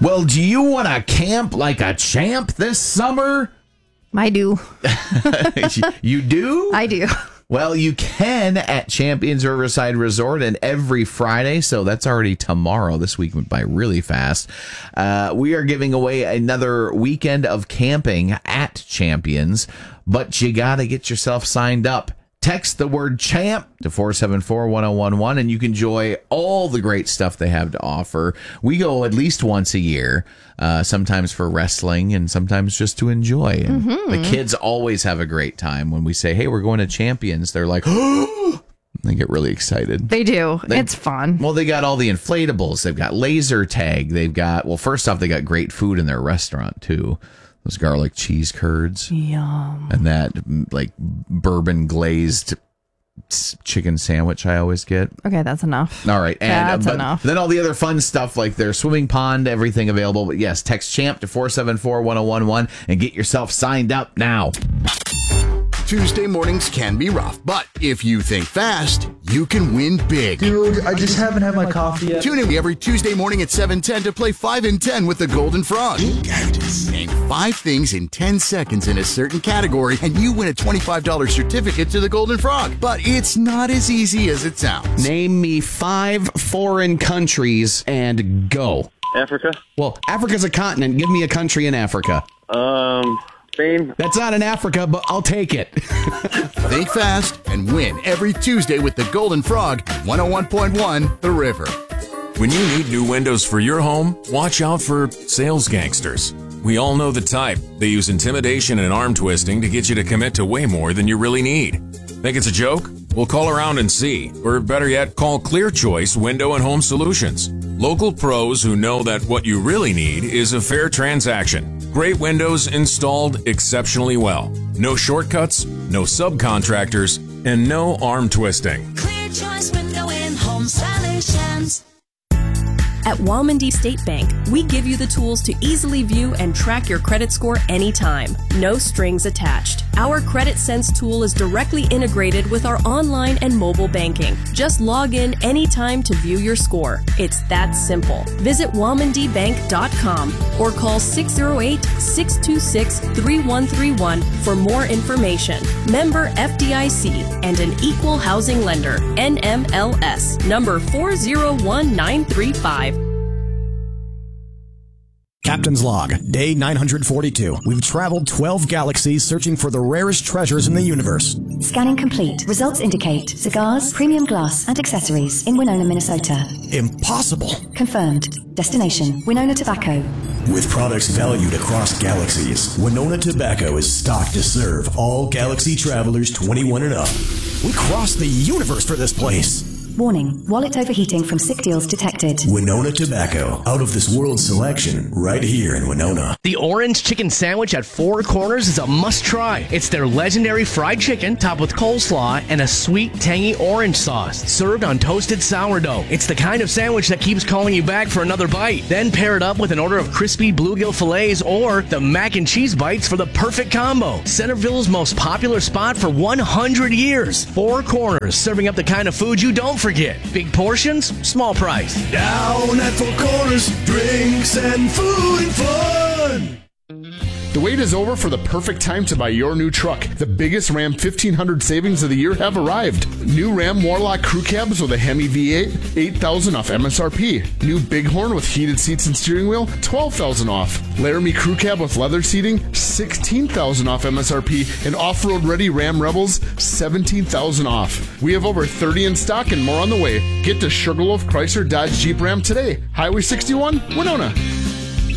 Well, do you want to camp like a champ this summer? I do. You do? I do. Well, you can at Champions Riverside Resort, and every Friday, so that's already tomorrow. This week went by really fast. We are giving away another weekend of camping at Champions, but you got to get yourself signed up. Text the word CHAMP to 474-1011, and you can enjoy all the great stuff they have to offer. We go at least once a year, sometimes for wrestling and sometimes just to enjoy. And the kids always have a great time when we say, hey, we're going to Champions. They're like, oh! They get really excited. They do. It's fun. Well, they got all the inflatables. They've got laser tag. They've got, well, first off, they got great food in their restaurant, too. Those garlic cheese curds. Yum. And that, like, bourbon glazed chicken sandwich I always get. Okay, that's enough. All right. And that's enough. Then all the other fun stuff, like their swimming pond, everything available. But yes, text CHAMP to 474-1011 and get yourself signed up now. Tuesday mornings can be rough, but if you think fast, you can win big. Dude, I just haven't had my coffee yet. Tune in every Tuesday morning at 7:10 to play 5 in 10 with the Golden Frog. Name 5 things in 10 seconds in a certain category, and you win a $25 certificate to the Golden Frog. But it's not as easy as it sounds. Name me 5 foreign countries and go. Africa. Well, Africa's a continent. Give me a country in Africa. Spain. That's not in Africa, but I'll take it. Think fast and win every Tuesday with the Golden Frog, 101.1 The River. When you need new windows for your home, watch out for sales gangsters. We all know the type. They use intimidation and arm twisting to get you to commit to way more than you really need. Think it's a joke? We'll call around and see. Or better yet, call Clear Choice Window and Home Solutions. Local pros who know that what you really need is a fair transaction. Great windows installed exceptionally well. No shortcuts, no subcontractors, and no arm twisting. Clear Choice Window and Home Solutions. At Walmondie State Bank, we give you the tools to easily view and track your credit score anytime. No strings attached. Our Credit Sense tool is directly integrated with our online and mobile banking. Just log in anytime to view your score. It's that simple. Visit WalmondieBank.com or call 608-626-3131 for more information. Member FDIC and an equal housing lender. NMLS number 401935. Captain's Log, day 942. We've traveled 12 galaxies searching for the rarest treasures in the universe. Scanning complete. Results indicate cigars, premium glass, and accessories in Winona, Minnesota. Impossible. Confirmed. Destination, Winona Tobacco. With products valued across galaxies, Winona Tobacco is stocked to serve all galaxy travelers 21 and up. We crossed the universe for this place. Warning, wallet overheating from sick deals detected. Winona Tobacco, out of this world selection, right here in Winona. The orange chicken sandwich at Four Corners is a must-try. It's their legendary fried chicken topped with coleslaw and a sweet, tangy orange sauce, served on toasted sourdough. It's the kind of sandwich that keeps calling you back for another bite. Then pair it up with an order of crispy bluegill fillets or the mac and cheese bites for the perfect combo. Centerville's most popular spot for 100 years. Four Corners, serving up the kind of food you don't forget. Big portions, small price. Down at Four Corners, drinks and food and fun. The wait is over for the perfect time to buy your new truck. The biggest Ram 1500 savings of the year have arrived. New Ram Warlock crew cabs with a Hemi V8, $8,000 off MSRP. New Bighorn with heated seats and steering wheel, $12,000 off. Laramie crew cab with leather seating, $16,000 off MSRP. And off-road ready Ram Rebels, $17,000 off. We have over 30 in stock and more on the way. Get to Sugarloaf Chrysler Dodge Jeep Ram today. Highway 61, Winona.